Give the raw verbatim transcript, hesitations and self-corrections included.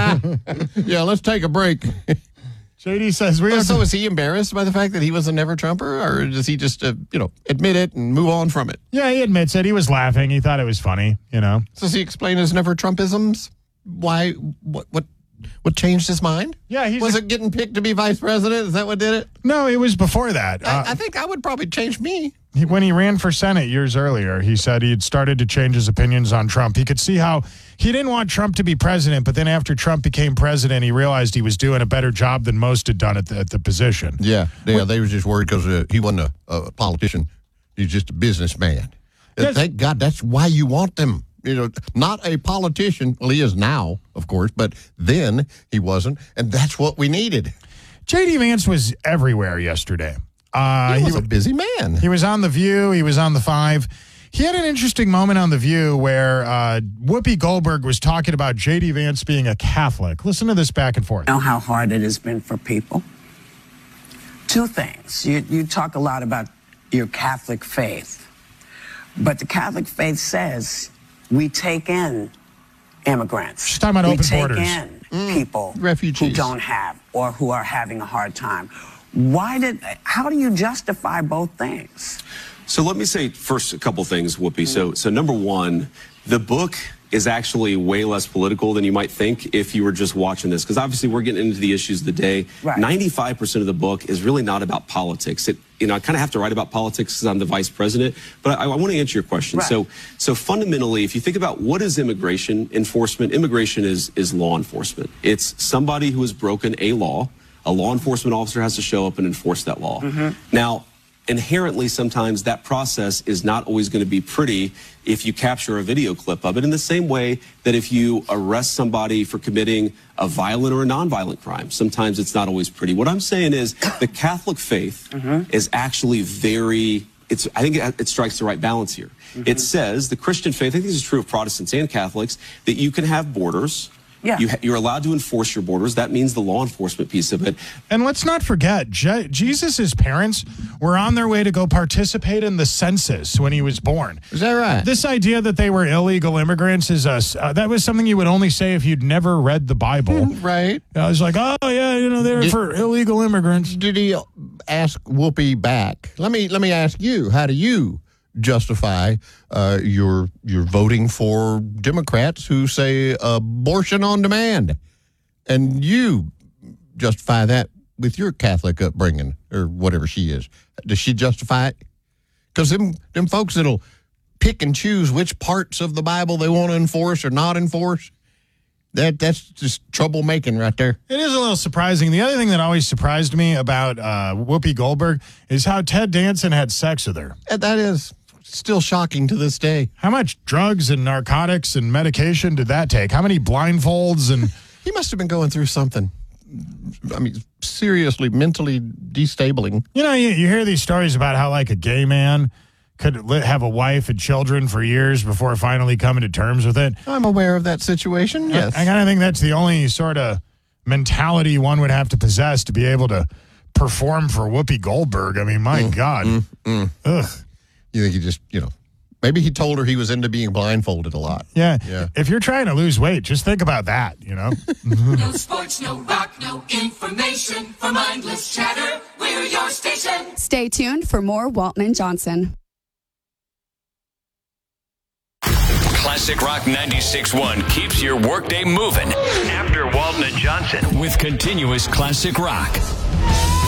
Yeah, let's take a break. J D says we well, have so to- is he embarrassed by the fact that he was a never Trumper, or does he just uh, you know admit it and move on from it? Yeah, he admits it. He was laughing. He thought it was funny, you know. So does he explain his never Trumpisms? Why? What? What? What changed his mind? Yeah, he's was a- it getting picked to be vice president? Is that what did it? No, it was before that. Uh, I, I think I would probably change me. he, when he ran for Senate years earlier, he said he had started to change his opinions on Trump. He could see how he didn't want Trump to be president, but then after Trump became president, he realized he was doing a better job than most had done at the, at the position. Yeah, yeah. They were just worried because uh, he wasn't a, a politician; he's just a businessman. And Yes. thank God that's why you want them. You know, not a politician. Well, he is now, of course, but then he wasn't, and that's what we needed. J D Vance was everywhere yesterday. Uh, He was he, a busy man. he was on The View. He was on The Five. He had an interesting moment on The View where uh, Whoopi Goldberg was talking about J D Vance being a Catholic. Listen to this back and forth. Know how hard it has been for people. Two things. You, you talk a lot about your Catholic faith, but the Catholic faith says we take in immigrants. She's talking about we open take borders. in people refugees. who don't have or who are having a hard time. Why did? How do you justify both things? So let me say first a couple things, Whoopi. So, so number one, the book is actually way less political than you might think if you were just watching this, because obviously we're getting into the issues of the day. Right. ninety-five percent of the book is really not about politics. It, you know, I kind of have to write about politics because I'm the vice president, but I, I want to answer your question. Right. So, so fundamentally, if you think about what is immigration enforcement, immigration is is law enforcement. It's somebody who has broken a law. A law enforcement officer has to show up and enforce that law. Mm-hmm. Now, inherently, sometimes that process is not always going to be pretty if you capture a video clip of it, in the same way that if you arrest somebody for committing a violent or a nonviolent crime, sometimes it's not always pretty. What I'm saying is the Catholic faith mm-hmm. is actually very, it's, I think it, it strikes the right balance here. Mm-hmm. It says, the Christian faith, I think this is true of Protestants and Catholics, that you can have borders. Yeah. You ha- you're allowed to enforce your borders. That means the law enforcement piece of it. And let's not forget, Je- Jesus' parents were on their way to go participate in the census when he was born. Is that right? This idea that they were illegal immigrants is a, uh, that was something you would only say if you'd never read the Bible. Right. I was like, oh, yeah, you know, they're Did- for illegal immigrants. Did he ask Whoopi back? Let me let me ask you. How do you justify uh, your your voting for Democrats who say abortion on demand, and you justify that with your Catholic upbringing or whatever she is? Does she justify it? Because them them folks that'll pick and choose which parts of the Bible they want to enforce or not enforce, that that's just troublemaking right there. It is a little surprising. The other thing that always surprised me about uh, Whoopi Goldberg is how Ted Danson had sex with her. And that is still shocking to this day. How much drugs and narcotics and medication did that take? How many blindfolds? And He must have been going through something, I mean, seriously mentally destabling. you know, you, you hear these stories about how like a gay man could li- have a wife and children for years before finally coming to terms with it. I'm aware of that situation, yes. I, I kind of think that's the only sort of mentality one would have to possess to be able to perform for Whoopi Goldberg. I mean, my God. mm, mm. Ugh. You think he just, you know, maybe he told her he was into being blindfolded a lot. Yeah. Yeah. If you're trying to lose weight, just think about that, you know? No sports, no rock, no information. For mindless chatter, we're your station. Stay tuned for more Waltman Johnson. Classic Rock ninety-six point one keeps your workday moving. After Walton and Johnson with continuous classic rock.